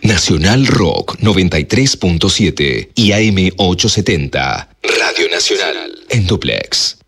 Nacional Rock 93.7 y AM 870. Radio Nacional en duplex.